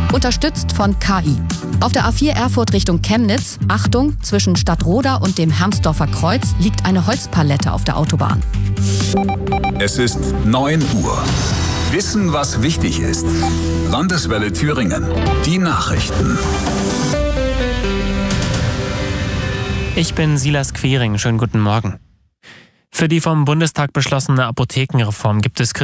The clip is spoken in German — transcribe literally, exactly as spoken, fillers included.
Unterstützt von K I. Auf der A vier Erfurt Richtung Chemnitz, Achtung, zwischen Stadtroda und dem Hermsdorfer Kreuz liegt eine Holzpalette auf der Autobahn. Es ist neun Uhr. Wissen, was wichtig ist. Landeswelle Thüringen. Die Nachrichten. Ich bin Silas Quering. Schönen guten Morgen. Für die vom Bundestag beschlossene Apothekenreform gibt es